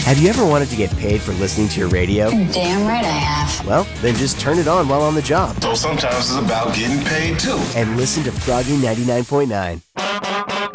Have you ever wanted to get paid for listening to your radio? Damn right I have. Well, then just turn it on while on the job. So sometimes it's about getting paid too. And listen to Froggy 99.9.